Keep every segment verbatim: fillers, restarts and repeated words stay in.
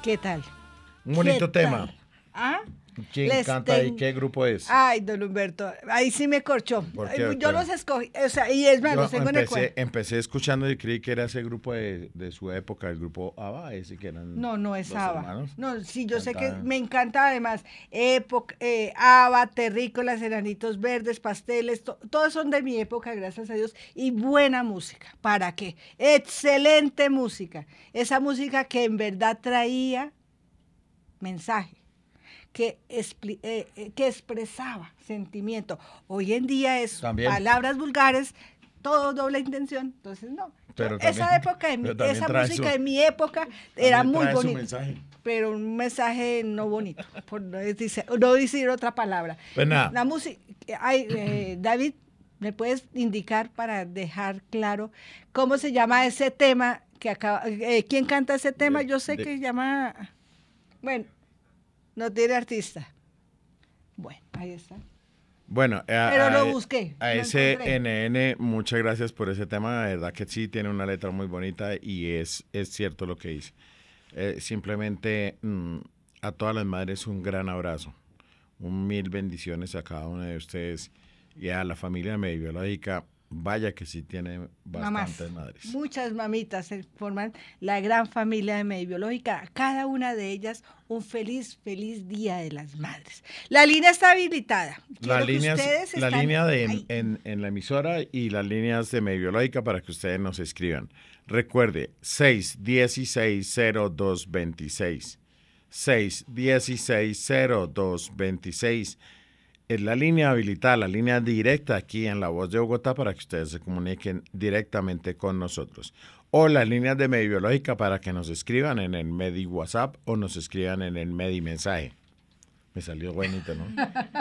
¿Qué tal? Un bonito ¿Qué tema. tal? ¿Ah? ¿Quién Les canta y ten- qué grupo es? Ay, don Humberto, ahí sí me corchó. ¿Por qué, Yo doctora? los escogí, o sea, y es más, Yo los tengo en el empecé, cuadro. empecé escuchando y creí que era ese grupo de, de su época, el grupo ABBA, ese que eran No, no es dos ABBA. hermanos. No, sí, yo sé que Cantaban. me encanta además. Época, eh, ABBA, Terrícolas, Enanitos Verdes, Pasteles, to- todos son de mi época, gracias a Dios. Y buena música. ¿Para qué? Excelente música. Esa música que en verdad traía mensaje. Que, expli- eh, eh, que expresaba sentimiento. Hoy en día es También. palabras vulgares, todo doble intención. Entonces, no. Yo- Pero esa también- época, de mi- pero también esa trae música su- de mi época era también muy trae su bonita. mensaje. Pero un mensaje no bonito, por no decir, no decir otra palabra. Pues nada. La música, ay, eh, David, ¿me puedes indicar para dejar claro cómo se llama ese tema que acaba, eh, quién canta ese tema? De- Yo sé de- que se llama, bueno, no tiene artista. Bueno, ahí está. Bueno, a, Pero a- lo busqué, a lo ese encontré. N N, muchas gracias por ese tema. De verdad que sí, tiene una letra muy bonita y es, es cierto lo que dice. Eh, simplemente mm, a todas las madres un gran abrazo. Un mil bendiciones a cada una de ustedes y a la familia Medio Biológica. Vaya que sí tiene Mamás, bastantes madres. muchas mamitas se forman la gran familia de Medio Biológica. A cada una de ellas un feliz, feliz Día de las Madres. La línea está habilitada. Quiero La que línea, ustedes la están línea de ahí. en, en la emisora y las líneas de Medio Biológica para que ustedes nos escriban. Recuerde, seis dieciséis cero dos veintiséis. seis dieciséis cero dos veintiséis. Es la línea habilitada, la línea directa aquí en La Voz de Bogotá para que ustedes se comuniquen directamente con nosotros. O las líneas de Medio Biológica para que nos escriban en el Medi WhatsApp o nos escriban en el Medi Mensaje. Me salió bonito, ¿no?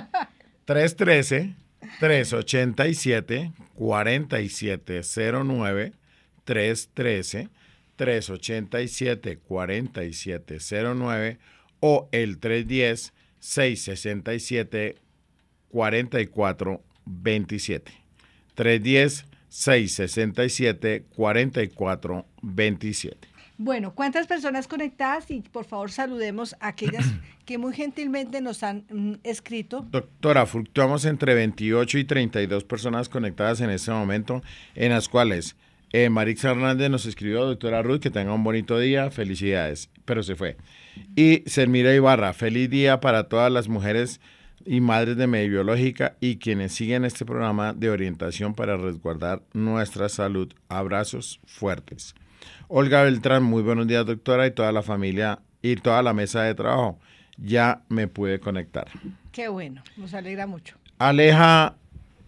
tres uno tres, tres ocho siete, cuatro siete cero nueve. tres uno tres, tres ocho siete, cuatro siete cero nueve o el tres uno cero, seis seis siete, cuatro cuatro dos siete. tres uno cero, seis seis siete, cuatro cuatro dos siete. Bueno, ¿cuántas personas conectadas? Y por favor saludemos a aquellas que muy gentilmente nos han mm, escrito. Doctora, fluctuamos entre veintiocho y treinta y dos personas conectadas en este momento, en las cuales eh, Marixa Hernández nos escribió, doctora Ruth, que tenga un bonito día, felicidades, pero se fue. Y Selmira Ibarra, feliz día para todas las mujeres y madres de Medio Biológica y quienes siguen este programa de orientación para resguardar nuestra salud. Abrazos fuertes. Olga Beltrán, muy buenos días, doctora, y toda la familia y toda la mesa de trabajo. Ya me pude conectar. Qué bueno, nos alegra mucho. Aleja,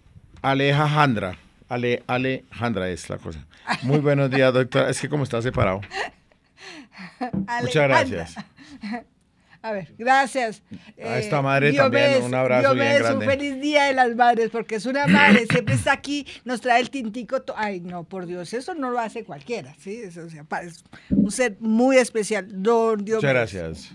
Aleja Jandra, Ale, Alejandra es la cosa. Muy buenos días, doctora. Es que como está separado. Muchas gracias. A ver, gracias. A esta madre también, un abrazo bien Diomedes, grande. un feliz Día de las Madres, porque es una madre, siempre está aquí, nos trae el tintico. to- Ay, no, por Dios, eso no lo hace cualquiera, ¿sí? Eso, o sea, pa- es un ser muy especial, don Diomedes. Muchas gracias.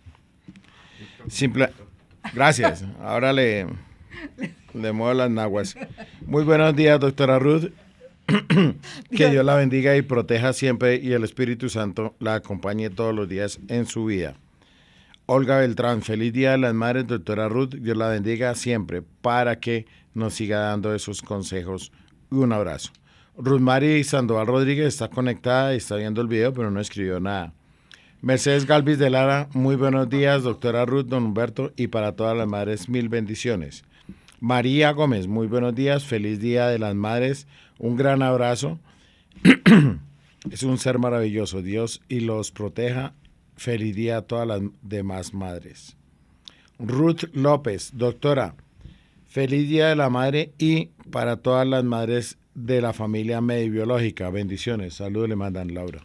Simple, gracias. Ahora le, le muevo las naguas. Muy buenos días, doctora Ruth. Que Dios la bendiga y proteja siempre y el Espíritu Santo la acompañe todos los días en su vida. Olga Beltrán, feliz Día de las Madres, doctora Ruth. Dios la bendiga siempre para que nos siga dando esos consejos. Un abrazo. Ruth Mari Sandoval Rodríguez está conectada y está viendo el video, pero no escribió nada. Mercedes Galvis de Lara, muy buenos días, doctora Ruth, don Humberto, y para todas las madres, mil bendiciones. María Gómez, muy buenos días, feliz Día de las Madres, un gran abrazo. Es un ser maravilloso, Dios y los proteja. Feliz día a todas las demás madres. Ruth López, doctora, feliz Día de la Madre y para todas las madres de la familia Medio Biológica. Bendiciones, saludos le mandan Laura.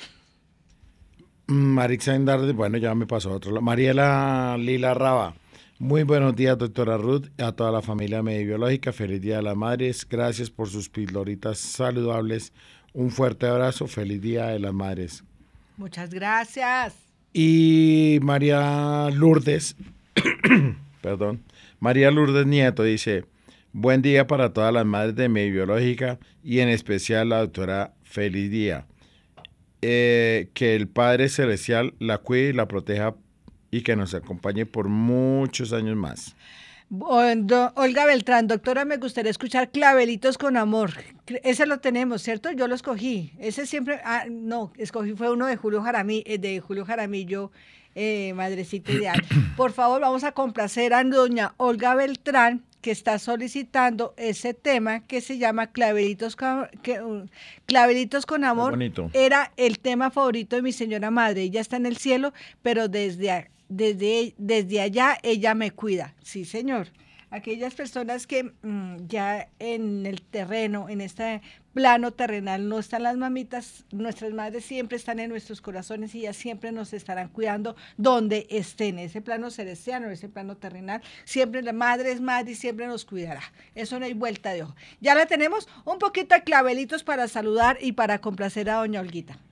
Marixa Indarde, bueno, ya me pasó a otro lado. Mariela Lila Raba, muy buenos días, doctora Ruth, a toda la familia Medio Biológica. Feliz Día de las Madres, gracias por sus pildoritas saludables. Un fuerte abrazo, feliz Día de las Madres. Muchas gracias. Y María Lourdes, perdón, María Lourdes Nieto dice, buen día para todas las madres de Medio Biológica y en especial la doctora, feliz día. eh, que el Padre Celestial la cuide y la proteja y que nos acompañe por muchos años más. Olga Beltrán, doctora, me gustaría escuchar Clavelitos con Amor. Ese lo tenemos, ¿cierto? Yo lo escogí. Ese siempre, ah, no, escogí fue uno de Julio Jaramillo, de Julio Jaramillo, eh, Madrecita Ideal. Por favor, vamos a complacer a doña Olga Beltrán, que está solicitando ese tema que se llama Clavelitos con, que, uh, Clavelitos con Amor. Era el tema favorito de mi señora madre. Ella está en el cielo, pero desde Desde, desde allá ella me cuida. Sí, señor. Aquellas personas que mmm, ya en el terreno, en este plano terrenal, no están las mamitas, nuestras madres siempre están en nuestros corazones y ellas siempre nos estarán cuidando donde estén, ese plano celestial o ese plano terrenal. Siempre la madre es madre y siempre nos cuidará. Eso no hay vuelta de ojo. Ya la tenemos, un poquito de clavelitos para saludar y para complacer a doña Olguita.